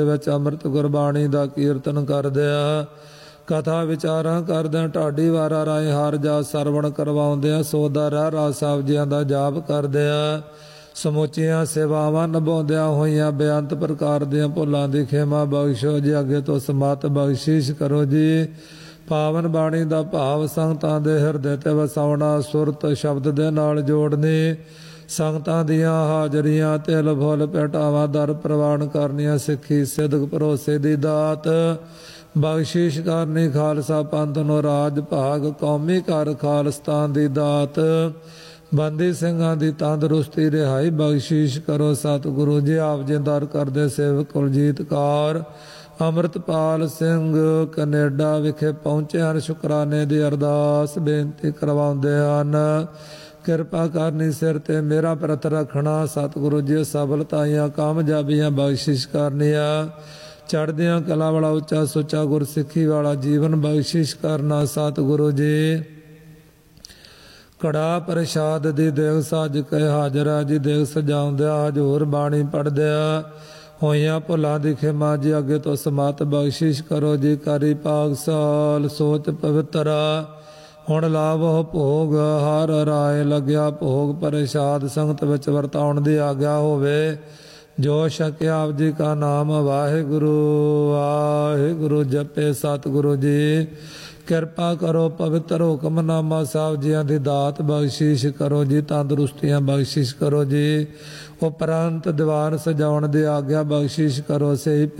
ਵਿੱਚ ਅੰਮ੍ਰਿਤ ਗੁਰਬਾਣੀ ਦਾ ਕੀਰਤਨ ਕਰਦਿਆਂ ਕਥਾ ਵਿਚਾਰਾਂ ਕਰਦਿਆਂ ਢਾਡੀ ਵਾਰਾ ਰਾਏ ਹਰ ਜਾ ਸਰਵਣ ਕਰਵਾਉਂਦਿਆਂ ਸੋਦਾ ਰਹਿ ਰਾਸ ਸਬਜ਼ੀਆਂ ਦਾ ਜਾਪ ਕਰਦਿਆਂ ਸਮੁੱਚੀਆਂ ਸੇਵਾਵਾਂ ਨਿਭਾਉਂਦਿਆਂ ਹੋਈਆਂ ਬੇਅੰਤ ਪ੍ਰਕਾਰ ਦੀਆਂ ਭੁੱਲਾਂ ਦੀ ਖਿਮਾ ਬਖਸ਼ੋ ਜੀ। ਅੱਗੇ ਤੋਂ ਸਮਤ ਬਖਸ਼ਿਸ਼ ਕਰੋ ਜੀ। ਪਾਵਨ ਬਾਣੀ ਦਾ ਭਾਵ ਸੰਗਤਾਂ ਦੇ ਹਿਰਦੇ ਤੇ ਵਸਾਉਣਾ, ਸੁਰਤ ਸ਼ਬਦ ਦੇ ਨਾਲ ਜੋੜਨੀ, ਸੰਗਤਾਂ ਦੀਆਂ ਹਾਜ਼ਰੀਆਂ ਤਿਲ ਫੁੱਲ ਭੇਟਾਵਾਂ ਦਰ ਪ੍ਰਵਾਨ ਕਰਨੀਆਂ, ਸਿੱਖੀ ਸਿਦਕ ਭਰੋਸੇ ਦੀ ਦਾਤ ਬਖਸ਼ਿਸ਼ ਕਰਨੀ, ਖਾਲਸਾ ਪੰਥ ਨੂੰ ਰਾਜ ਭਾਗ ਕੌਮੀ ਘਰ ਖਾਲਸਤਾਨ ਦੀ ਦਾਤ, ਬੰਦੀ ਸਿੰਘਾਂ ਦੀ ਤੰਦਰੁਸਤੀ ਰਿਹਾਈ ਬਖਸ਼ਿਸ਼ ਕਰੋ। ਸਤਿਗੁਰੂ ਜੀ ਆਪ ਜੀ ਦਰ ਕਰਦੇ ਸੇਵਕ ਕੁਲਜੀਤ ਕੌਰ ਅੰਮ੍ਰਿਤਪਾਲ ਸਿੰਘ ਕੈਨੇਡਾ ਵਿਖੇ ਪਹੁੰਚੇ ਹਨ। ਸ਼ੁਕਰਾਨੇ ਦੀ ਅਰਦਾਸ ਬੇਨਤੀ ਕਰਵਾਉਂਦੇ ਹਨ। ਕਿਰਪਾ ਕਰਨੀ ਸਿਰ ਤੇ ਮੇਰਾ ਪ੍ਰਤ ਰੱਖਣਾ। ਸਤਿਗੁਰੂ ਜੀ ਸਫਲਤਾਈਆਂ ਕਾਮਯਾਬੀਆਂ ਬਖਸ਼ਿਸ਼ ਕਰਨੀਆਂ, ਚੜ੍ਹਦੀਆਂ ਕਲਾ ਵਾਲਾ ਉੱਚਾ ਸੁੱਚਾ ਗੁਰਸਿੱਖੀ ਵਾਲਾ ਜੀਵਨ ਬਖਸ਼ਿਸ਼ ਕਰਨਾ। ਸਤਿਗੁਰੂ ਜੀ ਕੜਾ ਪ੍ਰਸ਼ਾਦ ਦੀ ਦੇਗ ਸੱਜ ਕੇ ਹਾਜ਼ਰ ਹੈ ਜੀ। ਦੇਗ ਸਜਾਉਂਦਿਆਂ ਹਜ਼ੂਰ ਬਾਣੀ ਪੜ੍ਹਦਿਆਂ ਹੋਈਆਂ ਭੁੱਲਾਂ ਦੀ ਖਿਮਾ ਜੀ। ਅੱਗੇ ਤੋਂ ਸਮਤ ਬਖਸ਼ਿਸ਼ ਕਰੋ ਜੀ। ਕਰੀ ਪਾਕਸਾਲ ਸੋਚ ਪਵਿੱਤਰਾ ਹੁਣ ਲਾਵੋ ਭੋਗ, ਹਰ ਰਾਏ ਲੱਗਿਆ ਭੋਗ ਪ੍ਰਸ਼ਾਦ ਸੰਗਤ ਵਿੱਚ ਵਰਤਾਉਣ ਦੀ ਆਗਿਆ ਹੋਵੇ। ਜੋ ਛਕਿਆ ਆਪ ਜੀ ਕਾ ਨਾਮ ਵਾਹਿਗੁਰੂ ਵਾਹਿਗੁਰੂ ਜਪੇ। ਸਤਿਗੁਰੂ ਜੀ ਕਿਰਪਾ ਕਰੋ, ਪਵਿੱਤਰ ਹੁਕਮਨਾਮਾ ਸਾਹਿਬ ਜੀਆਂ ਦੀ ਦਾਤ ਬਖਸ਼ਿਸ਼ ਕਰੋ ਜੀ। ਤੰਦਰੁਸਤੀਆਂ ਬਖਸ਼ਿਸ਼ ਕਰੋ ਜੀ। ਉਪਰੰਤ ਦੀਵਾਨ ਸਜਾਉਣ ਦੀ ਆਗਿਆ ਬਖਸ਼ਿਸ਼ ਕਰੋ। ਸਹੀ